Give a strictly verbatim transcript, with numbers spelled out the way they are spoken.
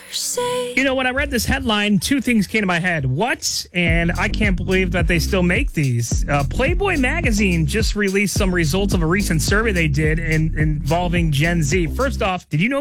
You know, when I read this headline, two things came to my head. What? And I can't believe that they still make these. Uh, Playboy magazine just released some results of a recent survey they did in, involving Gen Z. First off, did you know